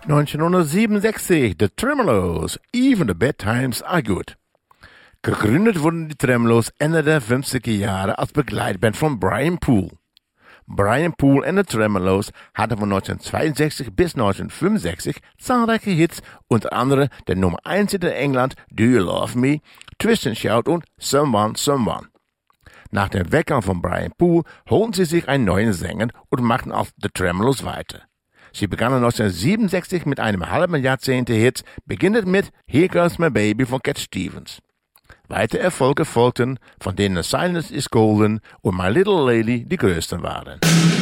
1967, The Tremeloes, Even the Bad Times Are Good. Gegründet wurden die Tremeloes Ende der 50er Jahre als Begleitband von Brian Poole. Brian Poole en de Tremeloes hadden von 1962 bis 1965 zahlreiche Hits, unter anderem der Nummer 1 Hit in England Do You Love Me, Twist and Shout und Someone Someone. Nach dem Weggang von Brian Poole holten sie sich einen neuen Sänger und machten als The Tremeloes weiter. Sie begannen 1967 mit einem halben Jahrzehnt Hits, beginnend mit Here Goes My Baby von Cat Stevens. Weitere Erfolge folgten, von denen Silence is Golden und My Little Lady die größten waren.